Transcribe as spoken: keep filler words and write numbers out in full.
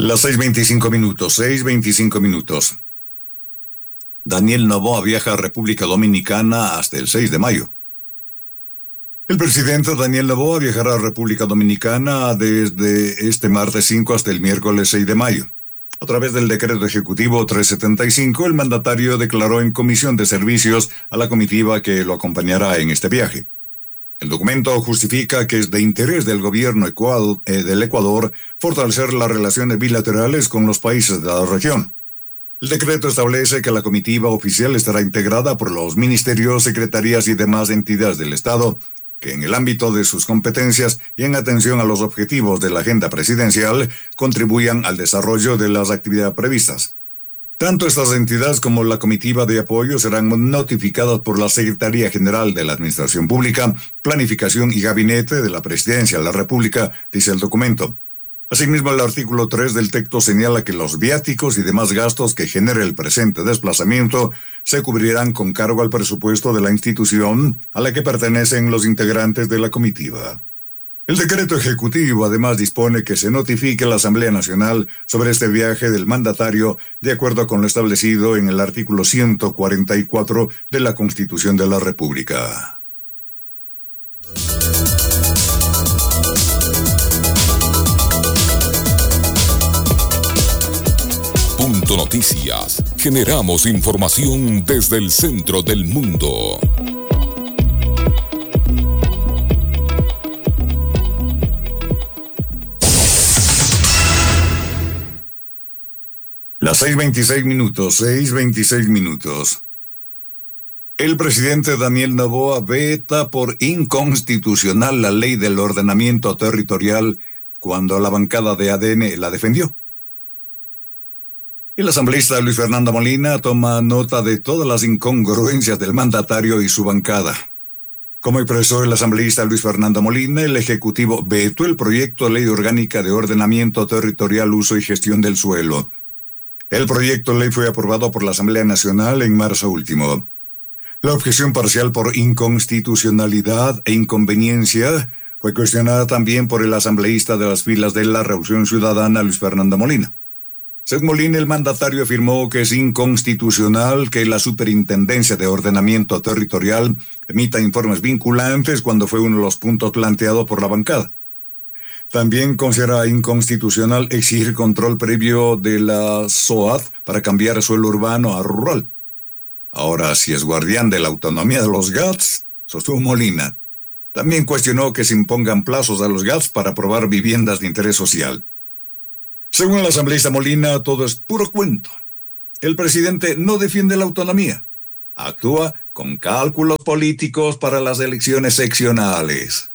Las seis veinticinco minutos, seis veinticinco minutos. Daniel Noboa viaja a República Dominicana hasta el seis de mayo. El presidente Daniel Noboa viajará a República Dominicana desde este martes cinco hasta el miércoles seis de mayo. A través del decreto ejecutivo trescientos setenta y cinco, el mandatario declaró en comisión de servicios a la comitiva que lo acompañará en este viaje. El documento justifica que es de interés del gobierno Ecuador, eh, del Ecuador fortalecer las relaciones bilaterales con los países de la región. El decreto establece que la comitiva oficial estará integrada por los ministerios, secretarías y demás entidades del Estado, que en el ámbito de sus competencias y en atención a los objetivos de la agenda presidencial, contribuyan al desarrollo de las actividades previstas. Tanto estas entidades como la comitiva de apoyo serán notificadas por la Secretaría General de la Administración Pública, Planificación y Gabinete de la Presidencia de la República, dice el documento. Asimismo, el artículo tres del texto señala que los viáticos y demás gastos que genere el presente desplazamiento se cubrirán con cargo al presupuesto de la institución a la que pertenecen los integrantes de la comitiva. El decreto ejecutivo además dispone que se notifique a la Asamblea Nacional sobre este viaje del mandatario de acuerdo con lo establecido en el artículo ciento cuarenta y cuatro de la Constitución de la República. Punto Noticias. Generamos información desde el centro del mundo. Las seis veintiséis minutos, seis veintiséis minutos. El presidente Daniel Noboa veta por inconstitucional la ley del ordenamiento territorial cuando la bancada de A D N la defendió. El asambleísta Luis Fernando Molina toma nota de todas las incongruencias del mandatario y su bancada. Como expresó el asambleísta Luis Fernando Molina, el Ejecutivo vetó el proyecto de ley orgánica de ordenamiento territorial, uso y gestión del suelo. El proyecto de ley fue aprobado por la Asamblea Nacional en marzo último. La objeción parcial por inconstitucionalidad e inconveniencia fue cuestionada también por el asambleísta de las filas de la Revolución Ciudadana, Luis Fernando Molina. Según Molina, el mandatario afirmó que es inconstitucional que la Superintendencia de Ordenamiento Territorial emita informes vinculantes cuando fue uno de los puntos planteados por la bancada. También considera inconstitucional exigir control previo de la S O A D para cambiar suelo urbano a rural. Ahora, si es guardián de la autonomía de los G A T S, sostuvo Molina. También cuestionó que se impongan plazos a los G A T S para aprobar viviendas de interés social. Según el asambleísta Molina, todo es puro cuento. El presidente no defiende la autonomía. Actúa con cálculos políticos para las elecciones seccionales.